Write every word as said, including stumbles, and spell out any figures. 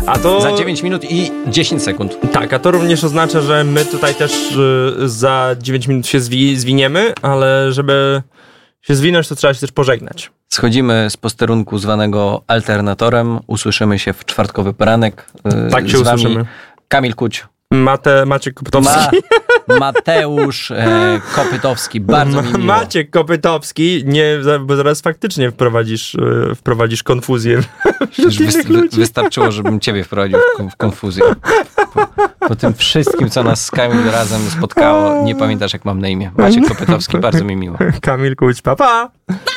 A to... Za dziewięć minut i dziesięć sekund. Tak, a to również oznacza, że my tutaj też y, za dziewięć minut się zwi- zwiniemy, ale żeby się zwinąć, to trzeba się też pożegnać. Schodzimy z posterunku zwanego alternatorem. Usłyszymy się w czwartkowy poranek. Y, tak się usłyszymy. Kamil Kuć. Mate, Maciek Kopytowski. Ma, Mateusz e, Kopytowski, bardzo mi miło. Maciek Kopytowski, nie, bo zaraz faktycznie wprowadzisz, e, wprowadzisz konfuzję. Już wy, wy, wystarczyło, żebym ciebie wprowadził w, w konfuzję. Po, po tym wszystkim, co nas z Kamil razem spotkało, nie pamiętasz, jak mam na imię. Maciek Kopytowski, bardzo mi miło. Kamil Kuć, pa, pa!